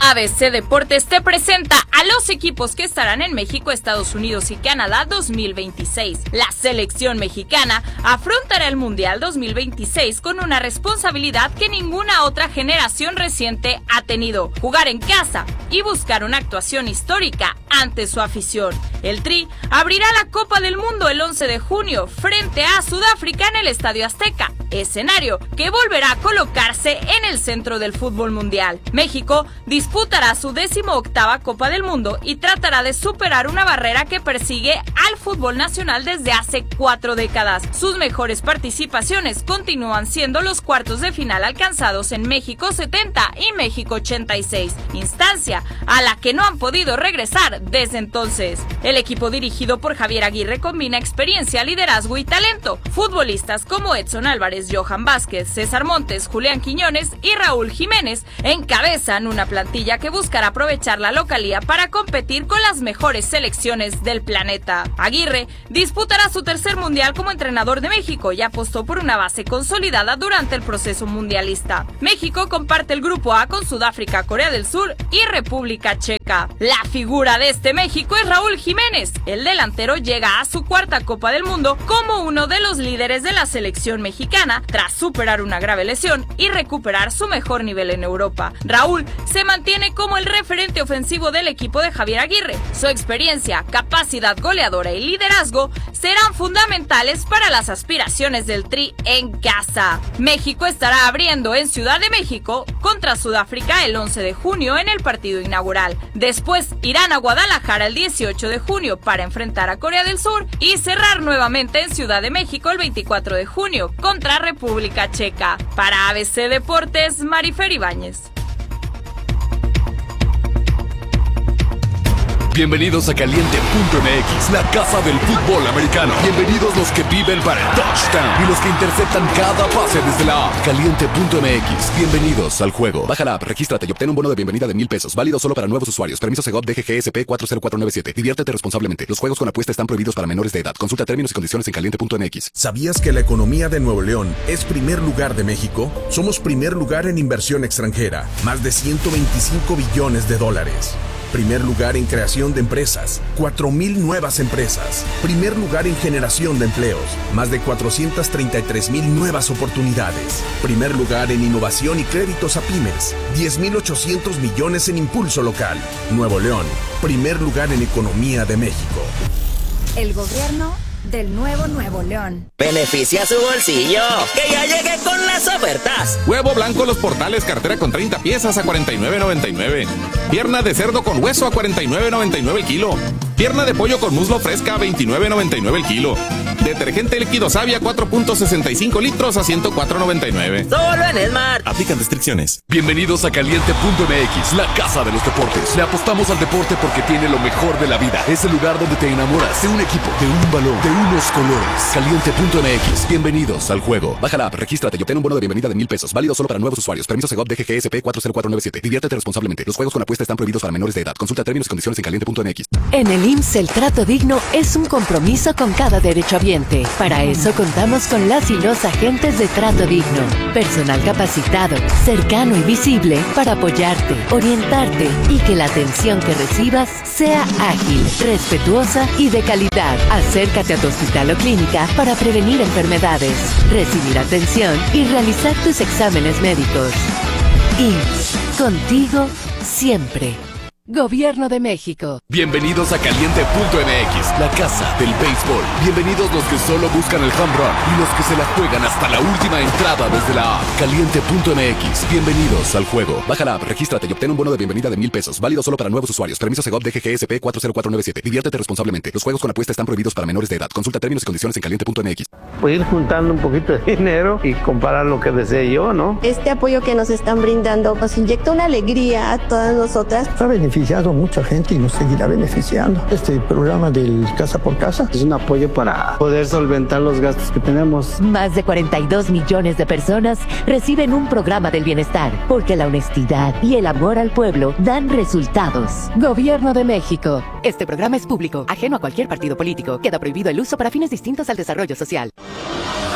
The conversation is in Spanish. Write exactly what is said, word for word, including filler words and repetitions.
A B C Deportes te presenta a los equipos que estarán en México, Estados Unidos y Canadá dos mil veintiséis. La selección mexicana afrontará el Mundial dos mil veintiséis con una responsabilidad que ninguna otra generación reciente ha tenido: jugar en casa y buscar una actuación histórica ante su afición. El Tri abrirá la Copa del Mundo el once de junio frente a Sudáfrica en el Estadio Azteca, escenario que volverá a colocarse en el centro del fútbol mundial. México disputará su décimo octava Copa del Mundo y tratará de superar una barrera que persigue al fútbol nacional desde hace cuatro décadas. Sus mejores participaciones continúan siendo los cuartos de final alcanzados en México setenta y México ochenta y seis, instancia a la que no han podido regresar desde entonces. El equipo dirigido por Javier Aguirre combina experiencia, liderazgo y talento. Futbolistas como Edson Álvarez, Johan Vázquez, César Montes, Julián Quiñones y Raúl Jiménez encabezan una plantilla que buscará aprovechar la localía para competir con las mejores selecciones del planeta. Aguirre disputará su tercer mundial como entrenador de México y apostó por una base consolidada durante el proceso mundialista. México comparte el grupo A con Sudáfrica, Corea del Sur y República Checa. La figura de este México es Raúl Jiménez. El delantero llega a su cuarta Copa del Mundo como uno de los líderes de la selección mexicana tras superar una grave lesión y recuperar su mejor nivel en Europa. Raúl se mantiene como el referente ofensivo del equipo de Javier Aguirre. Su experiencia, capacidad goleadora y liderazgo serán fundamentales para las aspiraciones del Tri en casa. México estará abriendo en Ciudad de México contra Sudáfrica el once de junio en el partido inaugural. Después irán a Guadalajara el dieciocho de junio para enfrentar a Corea del Sur y cerrar nuevamente en Ciudad de México el veinticuatro de junio contra República Checa. Para A B C Deportes, Marifer Ibáñez. Bienvenidos a Caliente punto M X, la casa del fútbol americano. Bienvenidos los que viven para el touchdown y los que interceptan cada pase desde la app. Caliente punto M X, bienvenidos al juego. Baja la app, regístrate y obtén un bono de bienvenida de mil pesos, válido solo para nuevos usuarios. Permiso Segov D G G S P cuatro cero cuatro nueve siete. Diviértete responsablemente. Los juegos con apuesta están prohibidos para menores de edad. Consulta términos y condiciones en Caliente punto M X. ¿Sabías que la economía de Nuevo León es primer lugar de México? Somos primer lugar en inversión extranjera, más de ciento veinticinco billones de dólares. Primer lugar en creación de empresas, cuatro mil nuevas empresas. Primer lugar en generación de empleos, más de cuatrocientas treinta y tres mil nuevas oportunidades. Primer lugar en innovación y créditos a pymes, diez mil ochocientos millones en impulso local. Nuevo León, primer lugar en economía de México. El gobierno del nuevo Nuevo León. Beneficia su bolsillo, que ya llegué con las ofertas. Huevo blanco Los Portales, cartera con treinta piezas a cuarenta y nueve noventa y nueve. Pierna de cerdo con hueso a cuarenta y nueve noventa y nueve el kilo. Pierna de pollo con muslo fresca a veintinueve noventa y nueve el kilo. Detergente líquido Savia cuatro punto sesenta y cinco litros a ciento cuatro noventa y nueve. Solo en Smart. Aplican restricciones. Bienvenidos a Caliente punto M X, la casa de los deportes. Le apostamos al deporte porque tiene lo mejor de la vida. Es el lugar donde te enamoras de un equipo, de un balón, de unos colores. Caliente punto M X, bienvenidos al juego. Baja la app, regístrate y obtén un bono de bienvenida de mil pesos, válido solo para nuevos usuarios. Permiso Segov D G G S P cuatro cero cuatro nueve siete. Diviértete responsablemente. Los juegos con apuesta están prohibidos para menores de edad. Consulta términos y condiciones en Caliente punto M X. En el I M S S el trato digno es un compromiso con cada derechohabiente. Para eso contamos con las y los agentes de Trato Digno. Personal capacitado, cercano y visible para apoyarte, orientarte y que la atención que recibas sea ágil, respetuosa y de calidad. Acércate a tu hospital o clínica para prevenir enfermedades, recibir atención y realizar tus exámenes médicos. I M S S, contigo siempre. Gobierno de México. Bienvenidos a Caliente punto M X, la casa del béisbol. Bienvenidos los que solo buscan el home run y los que se la juegan hasta la última entrada desde la app. Caliente punto M X, bienvenidos al juego. Baja la app, regístrate y obtén un bono de bienvenida de mil pesos, válido solo para nuevos usuarios. Permiso Segov D G G S P cuatro cero cuatro nueve siete. Diviértete responsablemente. Los juegos con apuesta están prohibidos para menores de edad. Consulta términos y condiciones en Caliente punto M X. Pues ir juntando un poquito de dinero y comparar lo que desee yo, ¿no? Este apoyo que nos están brindando nos inyecta una alegría a todas nosotras. Está beneficiado mucha gente y nos seguirá beneficiando. Este programa del Casa por Casa es un apoyo para poder solventar los gastos que tenemos. Más de cuarenta y dos millones de personas reciben un programa del bienestar, porque la honestidad y el amor al pueblo dan resultados. Gobierno de México. Este programa es público, ajeno a cualquier partido político. Queda prohibido el uso para fines distintos al desarrollo social.